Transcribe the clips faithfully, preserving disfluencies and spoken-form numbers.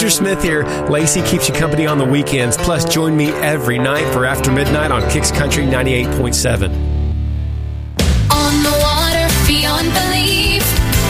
Ginger Smith here. Lacey keeps you company on the weekends. Plus, join me every night for After Midnight on Kicks Country ninety-eight point seven. On the water, beyond belief,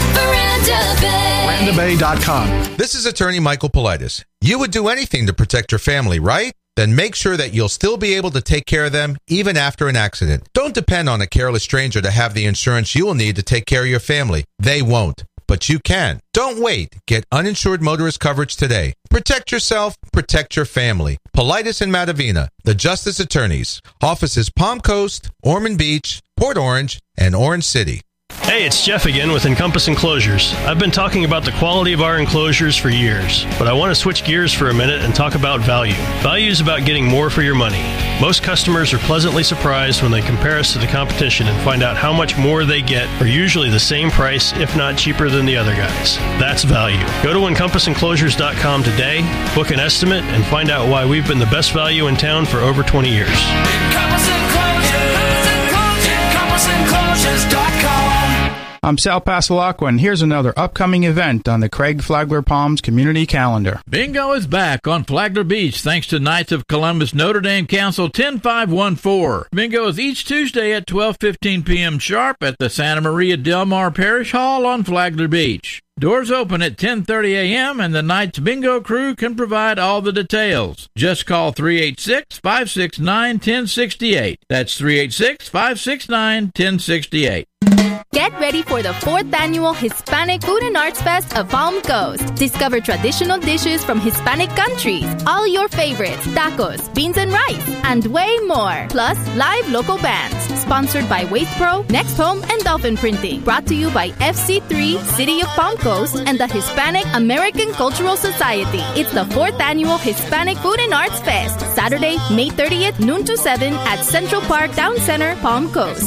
Veranda Bay. Veranda Bay dot com. This is attorney Michael Politis. You would do anything to protect your family, right? Then make sure that you'll still be able to take care of them even after an accident. Don't depend on a careless stranger to have the insurance you will need to take care of your family. They won't, but you can. Don't wait. Get uninsured motorist coverage today. Protect yourself, protect your family. Politis and Matavina, the Justice Attorneys. Offices Palm Coast, Ormond Beach, Port Orange, and Orange City. Hey, it's Jeff again with Encompass Enclosures. I've been talking about the quality of our enclosures for years, but I want to switch gears for a minute and talk about value. Value is about getting more for your money. Most customers are pleasantly surprised when they compare us to the competition and find out how much more they get for usually the same price, if not cheaper than the other guys. That's value. Go to encompass enclosures dot com today, book an estimate, and find out why we've been the best value in town for over twenty years. Encompass Enclosures, encompass enclosures dot com. I'm Sal Pasalacqua, and here's another upcoming event on the Craig Flagler Palms community calendar. Bingo is back on Flagler Beach thanks to Knights of Columbus Notre Dame Council ten five one four. Bingo is each Tuesday at twelve fifteen p.m. sharp at the Santa Maria Del Mar Parish Hall on Flagler Beach. Doors open at ten thirty a.m. and the Knights Bingo crew can provide all the details. Just call three eight six, five six nine, one zero six eight. That's three eight six, five six nine, one zero six eight. Get ready for the fourth annual Hispanic Food and Arts Fest of Palm Coast. Discover traditional dishes from Hispanic countries, all your favorites, tacos, beans and rice, and way more. Plus, live local bands. Sponsored by Waste Pro, Next Home, and Dolphin Printing. Brought to you by F C three, City of Palm Coast, and the Hispanic American Cultural Society. It's the fourth annual Hispanic Food and Arts Fest. Saturday, May thirtieth, noon to seven at Central Park Town Center, Palm Coast.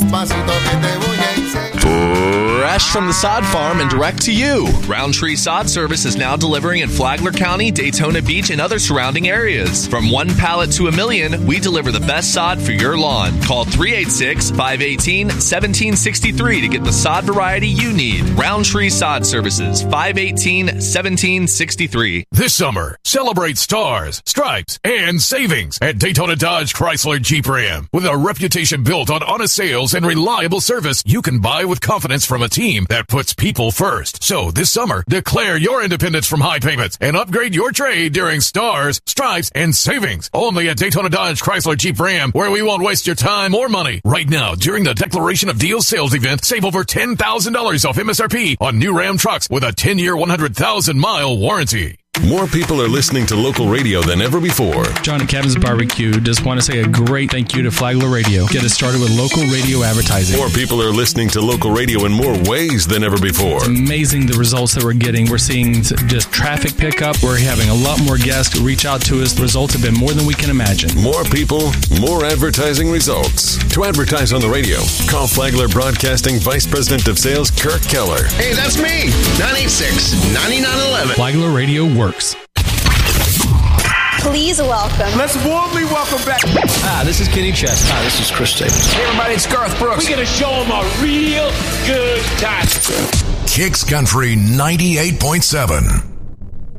Fresh from the sod farm and direct to you. Roundtree Sod Service is now delivering in Flagler County, Daytona Beach, and other surrounding areas. From one pallet to a million, we deliver the best sod for your lawn. Call three eight six, five one eight, one seven six three to get the sod variety you need. Roundtree Sod Services, five one eight, one seven six three. This summer, celebrate stars, stripes, and savings at Daytona Dodge Chrysler Jeep Ram. With a reputation built on honest sales and reliable service, you can buy with confidence from a team that puts people first. So this summer, declare your independence from high payments and upgrade your trade during stars, stripes, and savings. Only at Daytona Dodge Chrysler Jeep Ram, where we won't waste your time or money. Right now, during the Declaration of Deals sales event, save over ten thousand dollars off M S R P on new Ram trucks with a ten-year, one hundred thousand mile warranty. More people are listening to local radio than ever before. John at Kevin's Barbecue just want to say a great thank you to Flagler Radio. Get us started with local radio advertising. More people are listening to local radio in more ways than ever before. It's amazing the results that we're getting. We're seeing just traffic pickup. We're having a lot more guests reach out to us. The results have been more than we can imagine. More people, more advertising results. To advertise on the radio, call Flagler Broadcasting Vice President of Sales, Kirk Keller. Hey, that's me. nine eight six, nine nine one one. Flagler Radio works. Please welcome. Let's warmly welcome back. Hi, this is Kenny Chesney. Hi, this is Chris Staples. Hey, everybody, it's Garth Brooks. We're going to show them a real good time. Kicks Country ninety-eight point seven.